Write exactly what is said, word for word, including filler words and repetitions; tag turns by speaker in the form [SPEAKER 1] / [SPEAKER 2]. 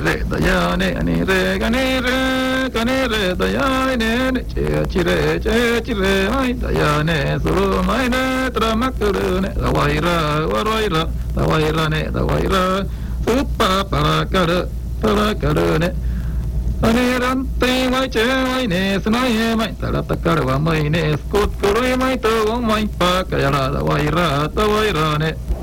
[SPEAKER 1] re da ya ne ani re ga ne re ga ne re da ya ne ne che chi re che chi re ai da ya ne su mai ne tra ma ku ne da wai ra wa roi ra da wai ra ne da wai ra su pa pa ra ka ra pa ra ka ra ne ani ran te mai che mai ne su nai e mai ta ra ta ka ra wa mai ne skut ku roi mai to mai pa ka ya ra da wai ra da wai ra ne